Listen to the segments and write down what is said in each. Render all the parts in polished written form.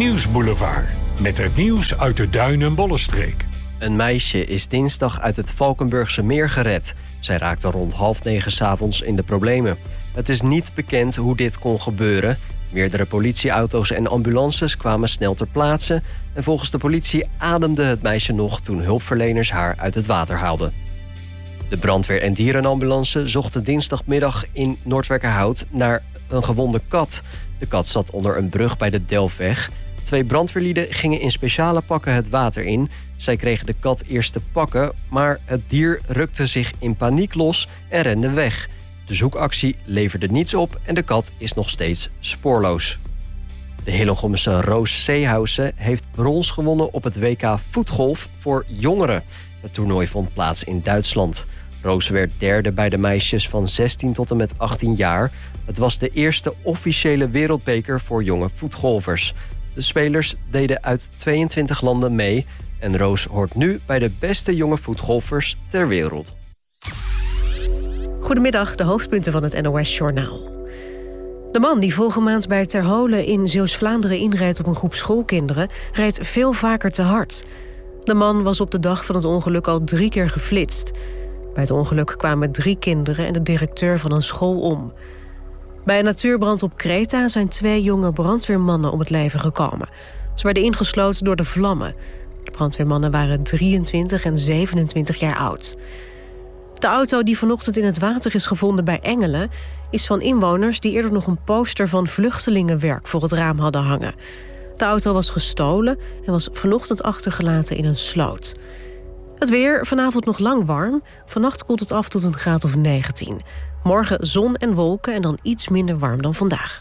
Nieuwsboulevard. Met het nieuws uit de Duin- en Bollenstreek. Een meisje is dinsdag uit het Valkenburgse meer gered. Zij raakte rond 20:30 s'avonds in de problemen. Het is niet bekend hoe dit kon gebeuren. Meerdere politieauto's en ambulances kwamen snel ter plaatse. En volgens de politie ademde het meisje nog toen hulpverleners haar uit het water haalden. De brandweer- en dierenambulance zochten dinsdagmiddag in Noordwijkerhout naar een gewonde kat. De kat zat onder een brug bij de Delfweg. 2 brandweerlieden gingen in speciale pakken het water in. Zij kregen de kat eerst te pakken, maar het dier rukte zich in paniek los en rende weg. De zoekactie leverde niets op en de kat is nog steeds spoorloos. De Hillegomse Roos Seehausen heeft brons gewonnen op het WK voetgolf voor jongeren. Het toernooi vond plaats in Duitsland. Roos werd derde bij de meisjes van 16 tot en met 18 jaar. Het was de eerste officiële wereldbeker voor jonge voetgolfers. De spelers deden uit 22 landen mee en Roos hoort nu bij de beste jonge voetgolfers ter wereld. Goedemiddag, de hoofdpunten van het NOS-journaal. De man die volgende maand bij Terholen in Zeeuws-Vlaanderen inrijdt op een groep schoolkinderen rijdt veel vaker te hard. De man was op de dag van het ongeluk al 3 keer geflitst. Bij het ongeluk kwamen 3 kinderen en de directeur van een school om. Bij een natuurbrand op Kreta zijn 2 jonge brandweermannen om het leven gekomen. Ze werden ingesloten door de vlammen. De brandweermannen waren 23 en 27 jaar oud. De auto die vanochtend in het water is gevonden bij Engelen is van inwoners die eerder nog een poster van vluchtelingenwerk voor het raam hadden hangen. De auto was gestolen en was vanochtend achtergelaten in een sloot. Het weer, vanavond nog lang warm. Vannacht koelt het af tot een graad of 19. Morgen zon en wolken en dan iets minder warm dan vandaag.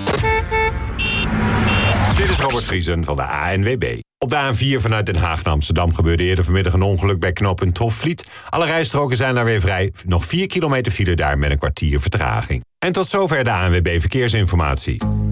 Dit is Robert Vriesen van de ANWB. Op de A4 vanuit Den Haag naar Amsterdam gebeurde eerder vanmiddag een ongeluk bij knooppunt Hofvliet. Alle rijstroken zijn daar weer vrij. Nog 4 kilometer file daar met een kwartier vertraging. En tot zover de ANWB Verkeersinformatie.